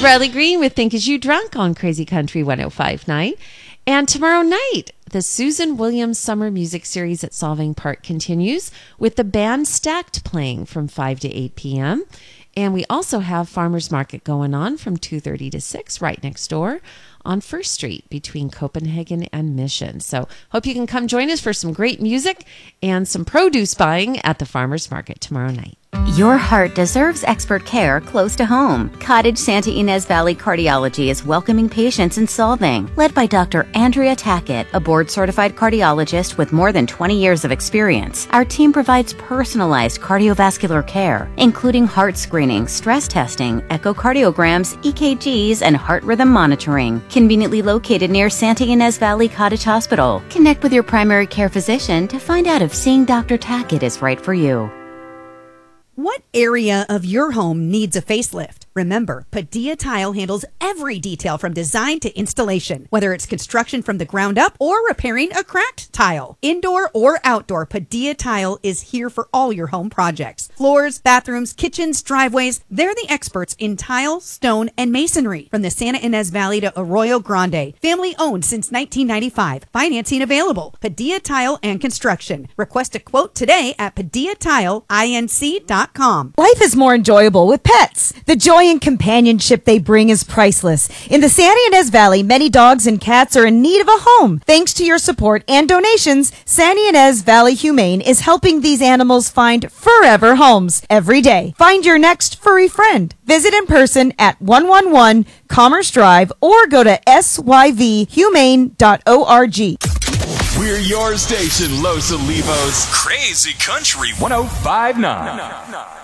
is Riley Green with Think As You Drunk on Crazy Country 105.9. And tomorrow night, the Susan Williams Summer Music Series at Solving Park continues with the band Stacked playing from 5 to 8 p.m. And we also have Farmers Market going on from 2:30 to 6 right next door on First Street between Copenhagen and Mission. So hope you can come join us for some great music and some produce buying at the Farmers Market tomorrow night. Your heart deserves expert care close to home. Cottage Santa Ynez Valley Cardiology is welcoming patients in Solving. Led by Dr. Andrea Tackett, a board-certified cardiologist with more than 20 years of experience, our team provides personalized cardiovascular care, including heart screening, stress testing, echocardiograms, EKGs, and heart rhythm monitoring. Conveniently located near Santa Ynez Valley Cottage Hospital. Connect with your primary care physician to find out if seeing Dr. Tackett is right for you. What area of your home needs a facelift? Remember, Padilla Tile handles every detail from design to installation, whether it's construction from the ground up or repairing a cracked tile. Indoor or outdoor, Padilla Tile is here for all your home projects. Floors, bathrooms, kitchens, driveways, they're the experts in tile, stone, and masonry. From the Santa Ynez Valley to Arroyo Grande, family owned since 1995. Financing available. Padilla Tile and Construction. Request a quote today at PadillaTileINC.com. Life is more enjoyable with pets. The joy and companionship they bring is priceless. In the Santa Ynez Valley, many dogs and cats are in need of a home. Thanks to your support and donations, Santa Ynez Valley Humane is helping these animals find forever homes every day. Find your next furry friend. Visit in person at 111 Commerce Drive or go to syvhumane.org. We're your station, Los Olivos. Crazy Country 105.9.